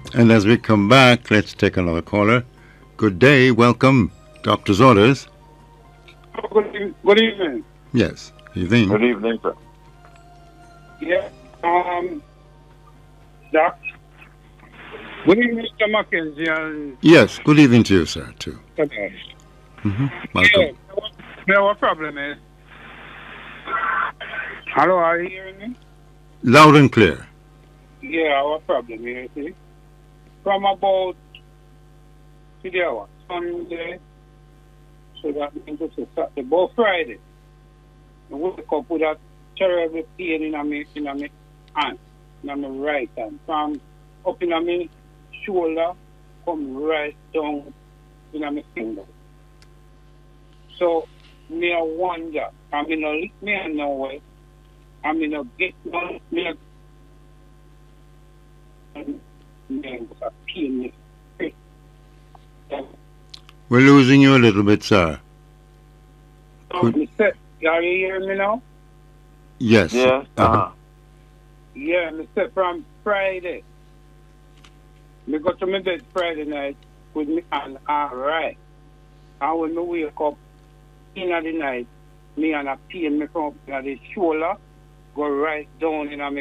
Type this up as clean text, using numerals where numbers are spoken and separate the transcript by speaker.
Speaker 1: And as we come back, let's take another caller. Good day, welcome. Doctor's orders.
Speaker 2: Good evening.
Speaker 1: Yes, evening.
Speaker 3: Good evening, sir.
Speaker 2: Yeah. Doc. Good evening, Mr. Mackenzie and
Speaker 1: Yes, good evening to you, sir, too.
Speaker 2: Tadas.
Speaker 1: Welcome.
Speaker 2: Yeah. Our problem is. Hello, are you hearing me?
Speaker 1: Loud and clear.
Speaker 2: Yeah, our problem here, see? From about today, what? Sunday, so that means it's Saturday, about Friday. I wake up with that terrible pain in my hand, in my right hand. From up in my shoulder, come right down in my finger. So, me I wonder, I mean, I lick me and no way. I mean, I get no, me a pain.
Speaker 1: We're losing you a little bit, sir.
Speaker 2: So, me say, are you hearing me now?
Speaker 1: Yes.
Speaker 3: Yes.
Speaker 2: Yeah, me say from Friday. Me go to my bed Friday night with me hand alright. And when me wake up in the night, me and a pain me from the shoulder go right down in my